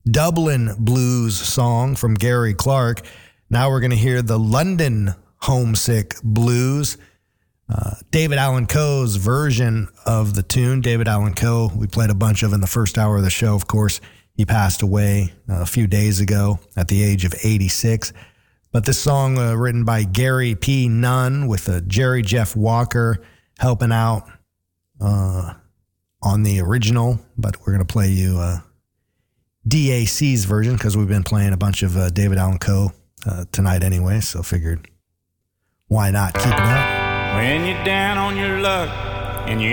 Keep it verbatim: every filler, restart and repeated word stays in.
Dublin blues song from Gary Clark. Now we're going to hear the London Homesick Blues. Uh, David Allan Coe's version of the tune. David Allan Coe, we played a bunch of in the first hour of the show, of course. He passed away uh, a few days ago at the age of eighty-six. But this song uh, written by Gary P. Nunn with uh, Jerry Jeff Walker helping out uh, on the original. But we're going to play you uh, D A C's version because we've been playing a bunch of uh, David Allan Coe uh, tonight anyway. So figured, why not keep it up? When you're down on your luck and you